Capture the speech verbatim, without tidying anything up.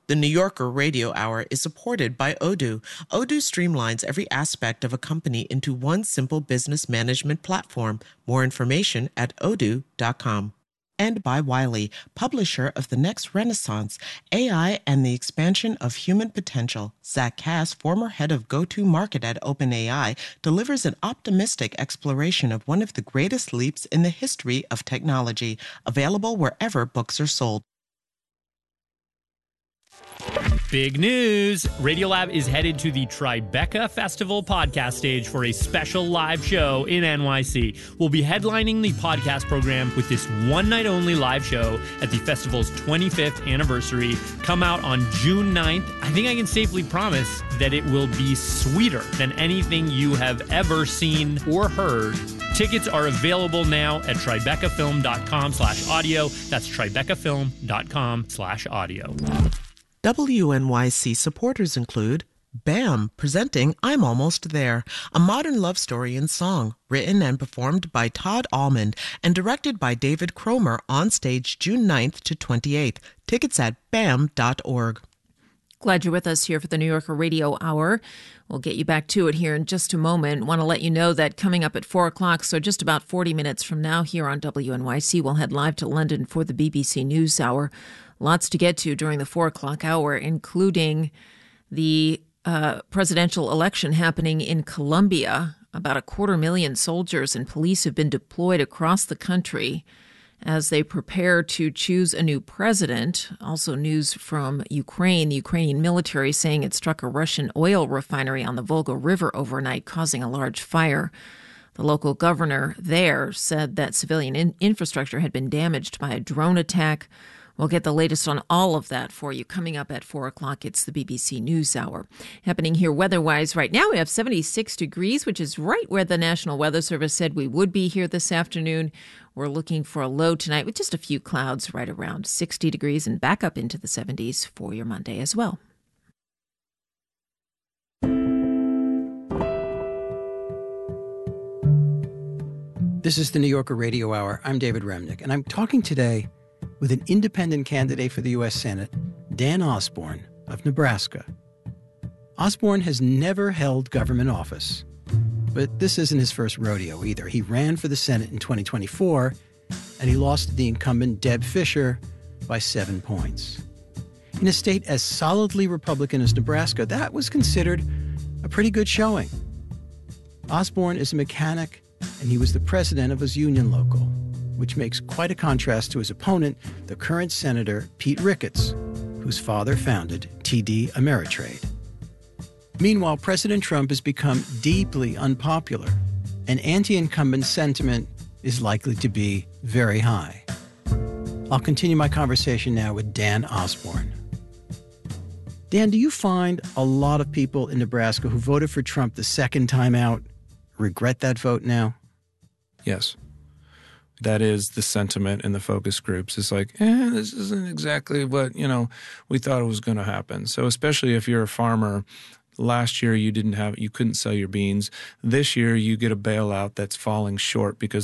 The New Yorker Radio Hour is supported by Odoo. Odoo streamlines every aspect of a company into one simple business management platform. More information at odoo dot com. And by Wiley, publisher of The Next Renaissance, A I and the Expansion of Human Potential. Zach Cass, former head of go-to-market at OpenAI, delivers an optimistic exploration of one of the greatest leaps in the history of technology. Available wherever books are sold. Big news! Radiolab is headed to the Tribeca Festival podcast stage for a special live show in N Y C. We'll be headlining the podcast program with this one-night-only live show at the festival's twenty-fifth anniversary. Come out on June ninth. I think I can safely promise that it will be sweeter than anything you have ever seen or heard. Tickets are available now at tribeca film dot com slash audio. That's tribeca film dot com slash audio. W N Y C supporters include BAM, presenting I'm Almost There, a modern love story in song, written and performed by Todd Almond and directed by David Cromer, on stage June ninth to twenty-eighth. Tickets at bam dot org. Glad you're with us here for the New Yorker Radio Hour. We'll get you back to it here in just a moment. Want to let you know that coming up at four o'clock, so just about forty minutes from now here on W N Y C, we'll head live to London for the B B C News Hour. Lots to get to during the four o'clock hour, including the uh, presidential election happening in Colombia. About a quarter million soldiers and police have been deployed across the country as they prepare to choose a new president. Also news from Ukraine. The Ukrainian military saying it struck a Russian oil refinery on the Volga River overnight, causing a large fire. The local governor there said that civilian in- infrastructure had been damaged by a drone attack. We'll get the latest on all of that for you coming up at four o'clock. It's the B B C News Hour. Happening here weather-wise right now, we have seventy-six degrees, which is right where the National Weather Service said we would be here this afternoon. We're looking for a low tonight with just a few clouds right around sixty degrees and back up into the seventies for your Monday as well. This is the New Yorker Radio Hour. I'm David Remnick, and I'm talking today with an independent candidate for the U S Senate, Dan Osborne of Nebraska. Osborne has never held government office, but this isn't his first rodeo either. He ran for the Senate in twenty twenty-four, and he lost to the incumbent Deb Fischer by seven points. In a state as solidly Republican as Nebraska, that was considered a pretty good showing. Osborne is a mechanic, and he was the president of his union local, which makes quite a contrast to his opponent, the current Senator Pete Ricketts, whose father founded T D Ameritrade. Meanwhile, President Trump has become deeply unpopular, and anti-incumbent sentiment is likely to be very high. I'll continue my conversation now with Dan Osborne. Dan, do you find a lot of people in Nebraska who voted for Trump the second time out regret that vote now? Yes. That is the sentiment in the focus groups. It's like, eh, this isn't exactly what, you know, we thought it was going to happen. So especially if you're a farmer, last year you didn't have, you couldn't sell your beans. This year you get a bailout that's falling short because